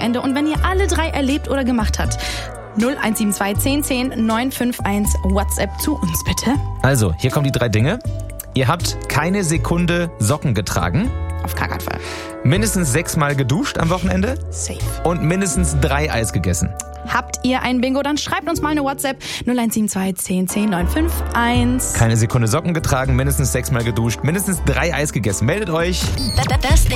Wochenende. Und wenn ihr alle 3 erlebt oder gemacht habt, 0172 10 10 951 WhatsApp zu uns bitte. Also, hier kommen die 3 Dinge. Ihr habt keine Sekunde Socken getragen. Auf gar keinen Fall. Mindestens 6-mal geduscht am Wochenende. Safe. Und mindestens 3 Eis gegessen. Habt ihr ein Bingo, dann schreibt uns mal eine WhatsApp 0172 10 10 951. Keine Sekunde Socken getragen, mindestens 6-mal geduscht, mindestens 3 Eis gegessen. Meldet euch. Das